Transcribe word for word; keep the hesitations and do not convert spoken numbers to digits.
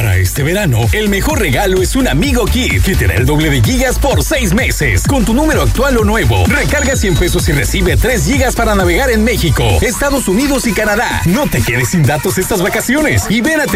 Para este verano, el mejor regalo es un Amigo Kit que te da el doble de gigas por seis meses. Con tu número actual o nuevo, recarga cien pesos y recibe tres gigas para navegar en México, Estados Unidos y Canadá. No te quedes sin datos estas vacaciones y ven a